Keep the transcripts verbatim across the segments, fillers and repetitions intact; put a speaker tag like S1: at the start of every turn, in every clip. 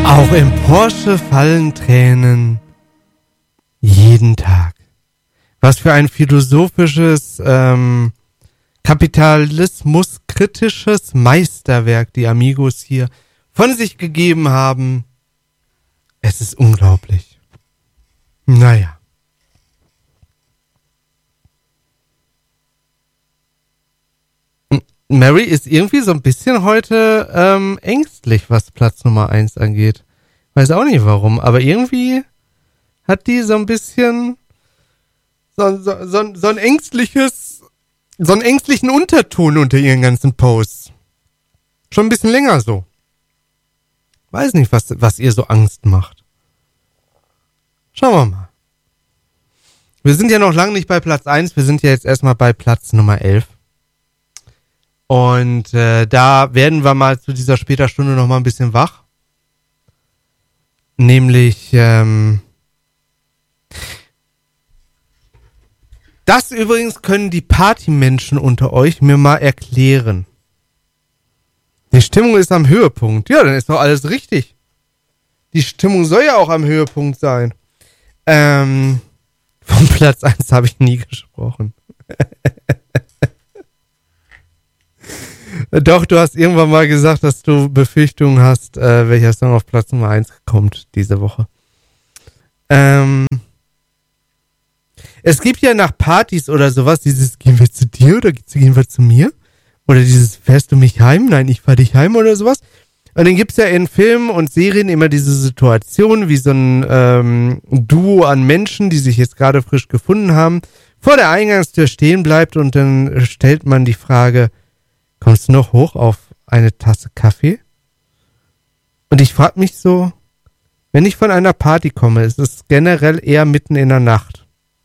S1: Auch im Porsche fallen Tränen jeden Tag. Was für ein philosophisches, ähm, kapitalismuskritisches Meisterwerk die Amigos hier von sich gegeben haben. Es ist unglaublich. Naja. Mary ist irgendwie so ein bisschen heute ähm, ängstlich, was Platz Nummer eins angeht. Weiß auch nicht warum, aber irgendwie hat die so ein bisschen so, so, so, so ein ängstliches, so einen ängstlichen Unterton unter ihren ganzen Posts. Schon ein bisschen länger so. Weiß nicht, was, was ihr so Angst macht. Schauen wir mal. Wir sind ja noch lange nicht bei Platz eins, wir sind ja jetzt erstmal bei Platz Nummer elf. Und äh, da werden wir mal zu dieser später Stunde noch mal ein bisschen wach. Nämlich, ähm, das übrigens können die Partymenschen unter euch mir mal erklären. Die Stimmung ist am Höhepunkt. Ja, dann ist doch alles richtig. Die Stimmung soll ja auch am Höhepunkt sein. Ähm, vom Platz eins habe ich nie gesprochen. Doch, du hast irgendwann mal gesagt, dass du Befürchtungen hast, äh, welcher Song auf Platz Nummer eins kommt diese Woche. Ähm, es gibt ja nach Partys oder sowas dieses, gehen wir zu dir oder gehen wir zu mir? Oder dieses, fährst du mich heim? Nein, ich fahr dich heim oder sowas. Und dann gibt's ja in Filmen und Serien immer diese Situation, wie so ein ähm, Duo an Menschen, die sich jetzt gerade frisch gefunden haben, vor der Eingangstür stehen bleibt und dann stellt man die Frage, kommst du noch hoch auf eine Tasse Kaffee? Und ich frage mich so, wenn ich von einer Party komme, ist es generell eher mitten in der Nacht.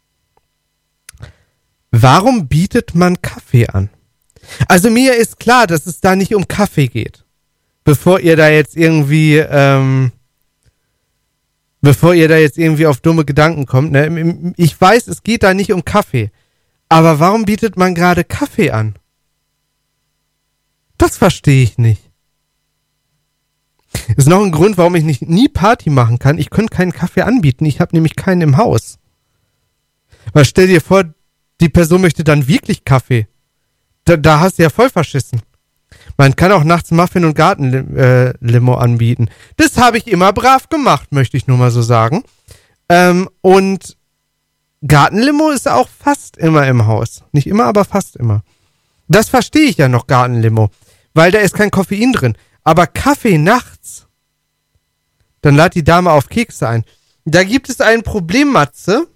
S1: Warum bietet man Kaffee an? Also mir ist klar, dass es da nicht um Kaffee geht. Bevor ihr da jetzt irgendwie, ähm, bevor ihr da jetzt irgendwie auf dumme Gedanken kommt. Ne? Ich weiß, es geht da nicht um Kaffee. Aber warum bietet man gerade Kaffee an? Das verstehe ich nicht. Ist noch ein Grund, warum ich nicht nie Party machen kann. Ich könnte keinen Kaffee anbieten. Ich habe nämlich keinen im Haus. Weil stell dir vor, die Person möchte dann wirklich Kaffee. Da, da hast du ja voll verschissen. Man kann auch nachts Muffin und Gartenlimo äh, anbieten. Das habe ich immer brav gemacht, möchte ich nur mal so sagen. Ähm, und Gartenlimo ist auch fast immer im Haus. Nicht immer, aber fast immer. Das verstehe ich ja noch, Gartenlimo. Weil da ist kein Koffein drin. Aber Kaffee nachts, dann lad die Dame auf Kekse ein. Da gibt es ein Problem, Matze.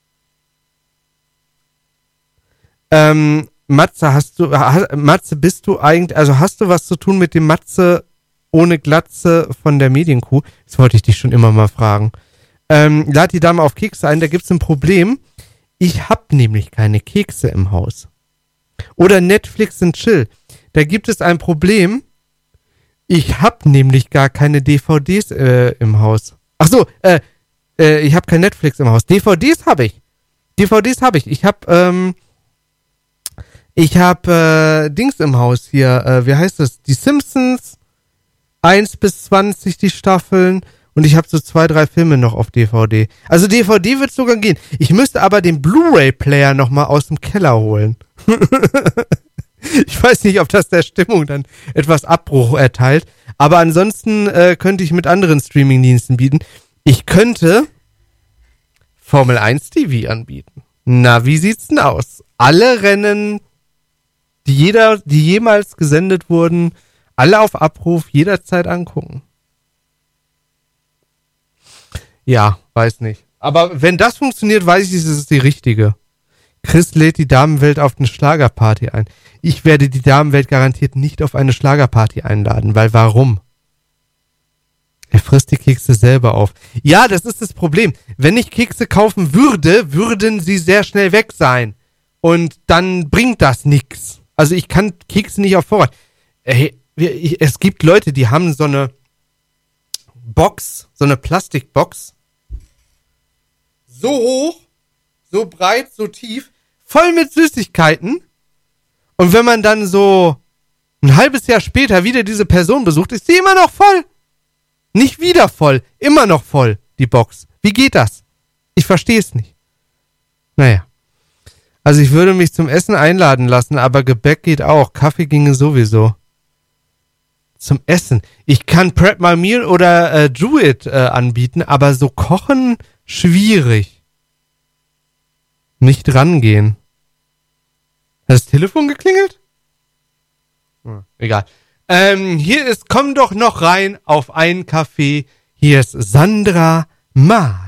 S1: Ähm, Matze, hast du, ha, Matze, bist du eigentlich, also hast du was zu tun mit dem Matze ohne Glatze von der Medienkuh? Das wollte ich dich schon immer mal fragen. Ähm, lad die Dame auf Kekse ein, da gibt's ein Problem. Ich hab nämlich keine Kekse im Haus. Oder Netflix and Chill. Da gibt es ein Problem. Ich hab nämlich gar keine D V Ds äh, im Haus. Ach so, äh, äh, ich hab kein Netflix im Haus. D V Ds habe ich. D V Ds habe ich. Ich hab, ähm, ich hab, äh, Dings im Haus hier. Äh, wie heißt das? Die Simpsons. eins bis zwanzig die Staffeln. Und ich habe so zwei, drei Filme noch auf D V D. Also D V D wird sogar gehen. Ich müsste aber den Blu-ray-Player nochmal aus dem Keller holen. Ich weiß nicht, ob das der Stimmung dann etwas Abbruch erteilt. Aber ansonsten äh, könnte ich mit anderen Streaming-Diensten bieten. Ich könnte Formel eins T V anbieten. Na, wie sieht's denn aus? Alle Rennen, die jeder, die jemals gesendet wurden, alle auf Abruf, jederzeit angucken. Ja, weiß nicht. Aber wenn das funktioniert, weiß ich, es ist die richtige. Chris lädt die Damenwelt auf eine Schlagerparty ein. Ich werde die Damenwelt garantiert nicht auf eine Schlagerparty einladen, weil warum? Er frisst die Kekse selber auf. Ja, das ist das Problem. Wenn ich Kekse kaufen würde, würden sie sehr schnell weg sein. Und dann bringt das nichts. Also ich kann Kekse nicht auf Vorrat. Hey, es gibt Leute, die haben so eine Box, so eine Plastikbox. So hoch, so breit, so tief, voll mit Süßigkeiten. Und wenn man dann so ein halbes Jahr später wieder diese Person besucht, ist sie immer noch voll. Nicht wieder voll. Immer noch voll, die Box. Wie geht das? Ich verstehe es nicht. Naja. Also ich würde mich zum Essen einladen lassen, aber Gebäck geht auch. Kaffee ginge sowieso. Zum Essen. Ich kann Prep My Meal oder äh, Druid äh, anbieten, aber so kochen schwierig. Nicht rangehen. Hat das Telefon geklingelt? Hm, egal. Ähm, hier ist, komm doch noch rein auf einen Kaffee. Hier ist Sandra Maas.